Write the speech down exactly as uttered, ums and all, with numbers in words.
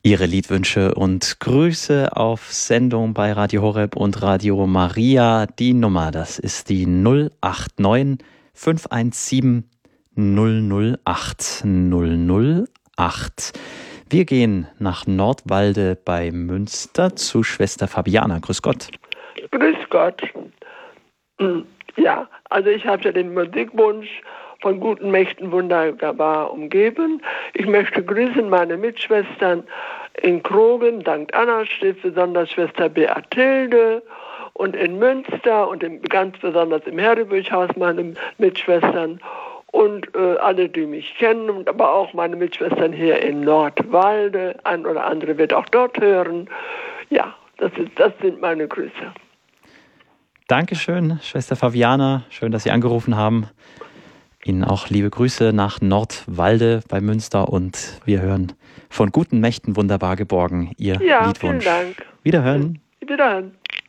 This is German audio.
Ihre Liedwünsche und Grüße auf Sendung bei Radio Horeb und Radio Maria. Die Nummer, das ist die null acht neun fünf eins sieben null null acht null null acht. Wir gehen nach Nordwalde bei Münster zu Schwester Fabiana. Grüß Gott. Grüß Gott. Ja, also ich habe ja den Musikwunsch von guten Mächten wunderbar umgeben. Ich möchte grüßen meine Mitschwestern in Krogen, Sankt Anna Stift, besonders Schwester Beathilde, und in Münster und in, ganz besonders im Herdebüchhaus meine Mitschwestern und äh, alle, die mich kennen, und aber auch meine Mitschwestern hier in Nordwalde. Ein oder andere wird auch dort hören. Ja, das, ist, das sind meine Grüße. Dankeschön, Schwester Fabiana. Schön, dass Sie angerufen haben. Ihnen auch liebe Grüße nach Nordwalde bei Münster, und wir hören von guten Mächten wunderbar geborgen Ihr ja, Liedwunsch. Vielen Dank. Wiederhören. Wiederhören.